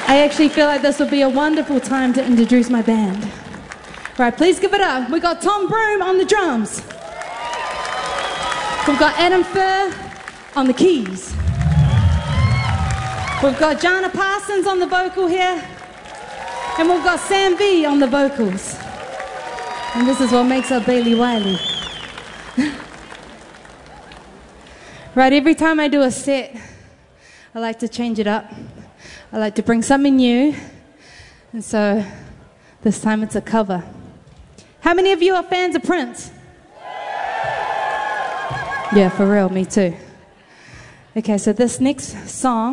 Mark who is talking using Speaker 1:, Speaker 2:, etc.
Speaker 1: I actually feel like this would be a wonderful time to introduce my band. Right, please give it up. We got Tom Broom on the drums. We've got Adam Furr on the keys. We've got Jana Parsons on the vocal here. And we've got Sam V on the vocals. And this is what makes up Bailey Wiley. Right, every time I do a set, I like to change it up. I like to bring something new. And so this time it's a cover. How many of you are fans of Prince? Yeah, for real, me too. Okay, so this next song